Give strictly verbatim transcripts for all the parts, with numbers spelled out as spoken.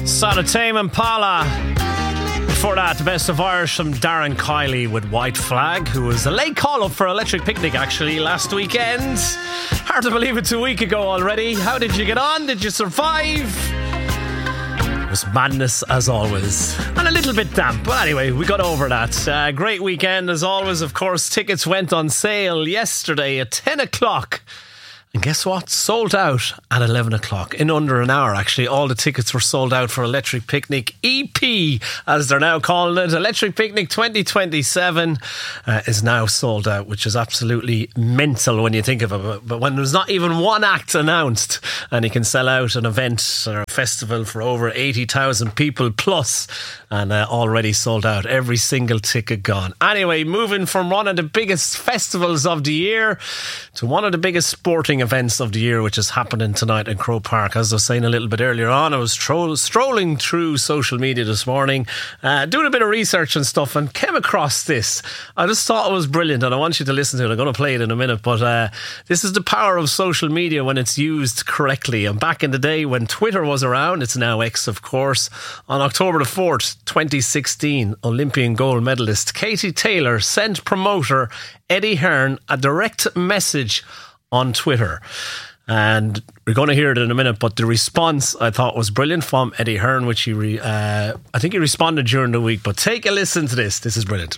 Son of Tame Impala. Before that, the best of Irish from Darren Kiley with White Flag, who was a late call-up for Electric Picnic actually last weekend. Hard to believe it's a week ago already. How did you get on? Did you survive? It was madness as always, and a little bit damp, but anyway, we got over that. Uh, great weekend as always. Of course, tickets went on sale yesterday at ten o'clock. And guess what? Sold out at eleven o'clock. In under an hour, actually. All the tickets were sold out for Electric Picnic E P, as they're now calling it. Electric Picnic twenty twenty-seven uh, is now sold out, which is absolutely mental when you think of it. But when there's not even one act announced, and you can sell out an event or a festival for over eighty thousand people plus, and uh, already sold out. Every single ticket gone. Anyway, moving from one of the biggest festivals of the year to one of the biggest sporting events of the year, which is happening tonight in Croke Park. As I was saying a little bit earlier on, I was tro- strolling through social media this morning, uh, doing a bit of research and stuff, and came across this. I just thought it was brilliant, and I want you to listen to it. I'm going to play it in a minute, but uh, this is the power of social media when it's used correctly. And back in the day when Twitter was around, it's now X, of course, on October the fourth, twenty sixteen, Olympian gold medalist Katie Taylor sent promoter Eddie Hearn a direct message on Twitter, and we're going to hear it in a minute, but the response I thought was brilliant from Eddie Hearn, which he re, uh, I think he responded during the week. But take a listen to this. This is brilliant.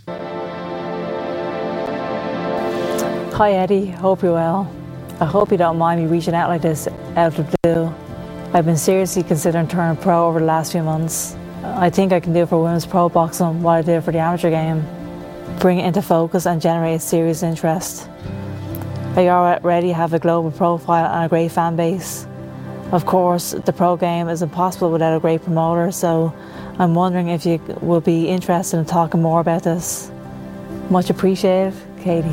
Hi Eddie, hope you're well. I hope you don't mind me reaching out like this out of the blue. I've been seriously considering turning pro over the last few months. I think I can do it for women's pro boxing what I did for the amateur game, bring it into focus and generate serious interest. I already have a global profile and a great fan base. Of course, the pro game is impossible without a great promoter, so I'm wondering if you will be interested in talking more about this. Much appreciated, Katie.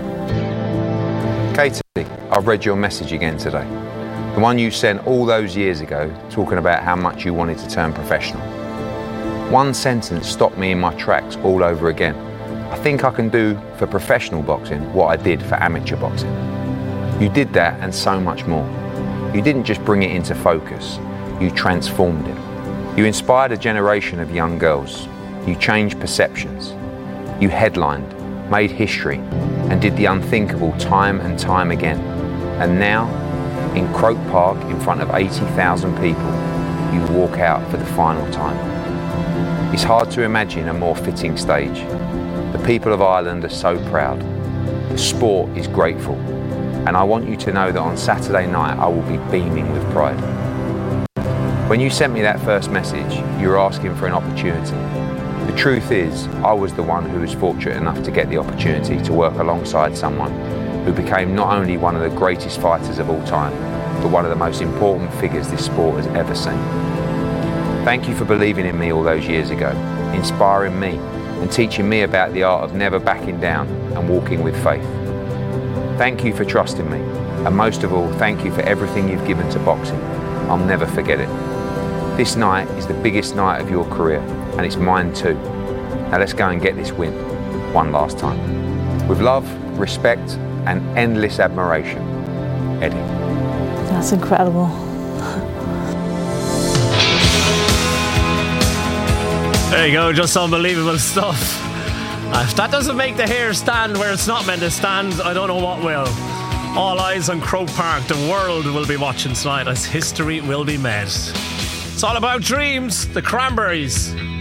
Katie, I've read your message again today. The one you sent all those years ago, talking about how much you wanted to turn professional. One sentence stopped me in my tracks all over again. I think I can do for professional boxing what I did for amateur boxing. You did that and so much more. You didn't just bring it into focus, you transformed it. You inspired a generation of young girls. You changed perceptions. You headlined, made history, and did the unthinkable time and time again. And now, in Croke Park in front of eighty thousand people, you walk out for the final time. It's hard to imagine a more fitting stage. The people of Ireland are so proud. The sport is grateful. And I want you to know that on Saturday night I will be beaming with pride. When you sent me that first message, you were asking for an opportunity. The truth is, I was the one who was fortunate enough to get the opportunity to work alongside someone who became not only one of the greatest fighters of all time, but one of the most important figures this sport has ever seen. Thank you for believing in me all those years ago, inspiring me, and teaching me about the art of never backing down and walking with faith. Thank you for trusting me, and most of all, thank you for everything you've given to boxing. I'll never forget it. This night is the biggest night of your career, and it's mine too. Now let's go and get this win, one last time. With love, respect, and endless admiration, Eddie. That's incredible. There you go, just unbelievable stuff. Uh, if that doesn't make the hair stand where it's not meant to stand, I don't know what will. All eyes on Croke Park. The world will be watching tonight as history will be made. It's all about dreams. The Cranberries.